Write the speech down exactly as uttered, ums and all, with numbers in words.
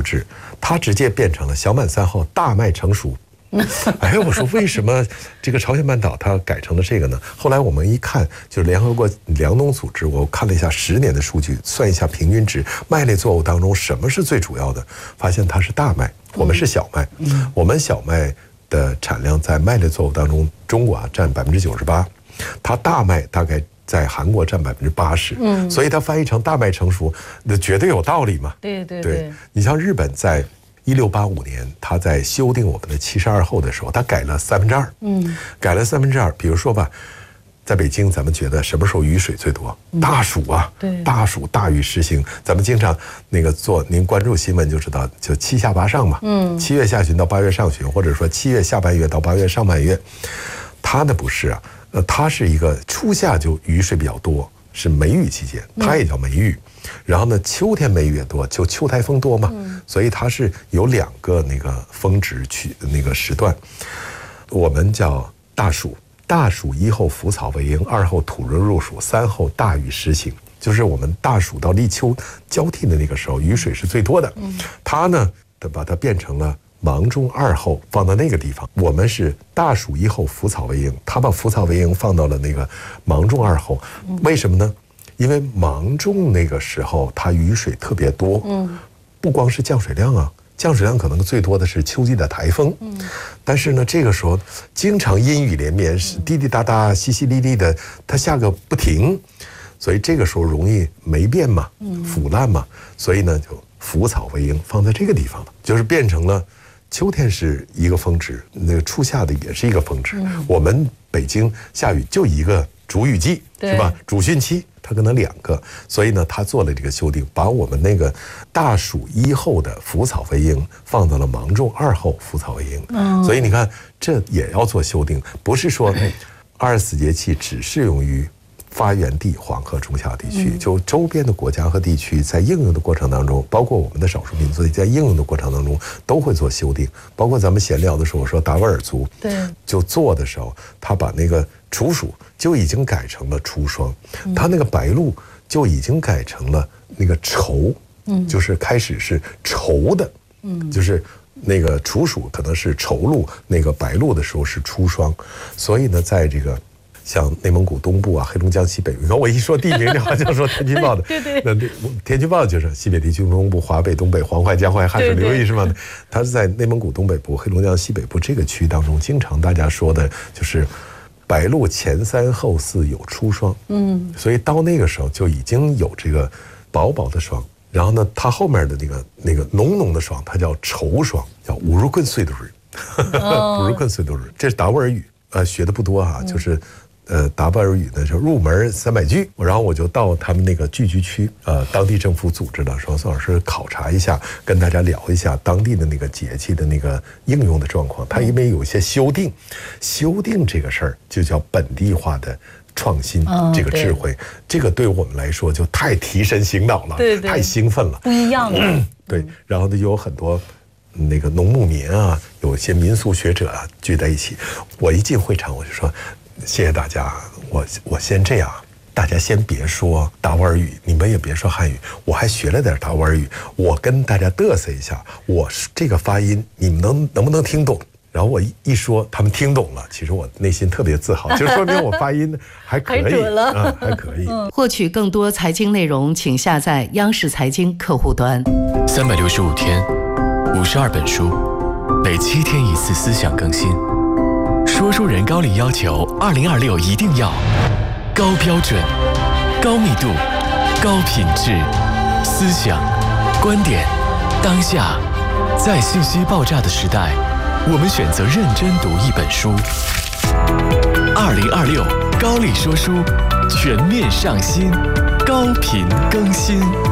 物质，它直接变成了小满三号大麦成熟。哎，我说为什么这个朝鲜半岛它改成了这个呢？后来我们一看，就是联合国粮农组织，我看了一下十年的数据，算一下平均值，麦类作物当中什么是最主要的？发现它是大麦，我们是小麦。嗯、我们小麦的产量在麦类作物当中，中国啊占百分之九十八，它大麦大概在韩国占百分之八十。嗯，所以它翻译成大麦成熟，那绝对有道理嘛。 对对 对, 对，你像日本在一六八五年，他在修订我们的七十二后的时候，他改了三分之二，嗯，改了三分之二。比如说吧，在北京，咱们觉得什么时候雨水最多？大暑啊，对，大暑大雨时行。咱们经常那个做，您关注新闻就知道，就七下八上嘛，嗯，七月下旬到八月上旬，或者说七月下半月到八月上半月，它呢不是啊，呃，它是一个初夏就雨水比较多，是梅雨期间，它也叫梅雨。然后呢，秋天梅雨也多，就秋台风多嘛，嗯、所以它是有两个那个峰值区那个时段，我们叫大暑，大暑一后腐草为营，二后土热入暑，三后大雨时行，就是我们大暑到立秋交替的那个时候，雨水是最多的。嗯、它呢，把它变成了芒种二后，放到那个地方。我们是大暑一后腐草为营，它把腐草为营放到了那个芒种二后，为什么呢？因为芒种那个时候，它雨水特别多，嗯，不光是降水量啊，降水量可能最多的是秋季的台风，嗯，但是呢，这个时候经常阴雨连绵，是滴滴答答、淅淅沥沥的，它下个不停，所以这个时候容易霉变嘛，腐烂嘛，所以呢，就腐草为营，放在这个地方了，就是变成了秋天是一个峰值，那个初夏的也是一个峰值。嗯、我们北京下雨就一个主雨季，是吧？主汛期。它可能两个，所以呢，他做了这个修订，把我们那个大暑一后的腐草为营放到了芒种二后腐草为营。嗯，所以你看，这也要做修订，不是说二十四节气只适用于发源地黄河中下地区，就周边的国家和地区在应用的过程当中，包括我们的少数民族在应用的过程当中都会做修订。包括咱们闲聊的时候说达斡尔族，对，就做的时候，他把那个处暑就已经改成了初霜，他那个白露就已经改成了那个稠，嗯，就是开始是稠的，嗯，就是那个处暑可能是稠露，那个白露的时候是初霜，所以呢，在这个。像内蒙古东部啊、黑龙江西北，你看我一说地名，就好像说天气报的。对对。那天气报就是西北地区、东部、华北、东北、黄淮、江淮、汉水流域是吗？它是在内蒙古东北部、黑龙江西北部这个区当中，经常大家说的就是白露前三后四有初霜。嗯。所以到那个时候就已经有这个薄薄的霜，然后呢，它后面的那个那个浓浓的霜，它叫稠霜，叫五如棍碎的瑞，五如棍碎的瑞，这是达斡尔语，呃，学的不多哈、啊，就是。呃，达斡尔语呢是入门三百句，然后我就到他们那个聚居区，呃，当地政府组织的，说宋老师考察一下，跟大家聊一下当地的那个节气的那个应用的状况。它因为有一些修订，修订这个事儿就叫本地化的创新，哦、这个智慧，这个对我们来说就太提神醒脑了，对对太兴奋了， 不一样的。嗯、 对，然后呢，有很多。那个农牧民啊，有一些民俗学者啊聚在一起。我一进会场，我就说：“谢谢大家，我我先这样，大家先别说达斡尔语，你们也别说汉语，我还学了点达斡尔语，我跟大家嘚瑟一下，我这个发音你们能能不能听懂？”然后我一一说，他们听懂了，其实我内心特别自豪，就说明我发音还可以， 还准了， 嗯，还可以。 嗯、获取更多财经内容，请下载央视财经客户端。 三百六十五天。五十二本书，每七天一次思想更新。说书人高力要求，二零二六一定要高标准、高密度、高品质，思想、观点，当下，在信息爆炸的时代，我们选择认真读一本书。二零二六高力说书全面上新，高频更新。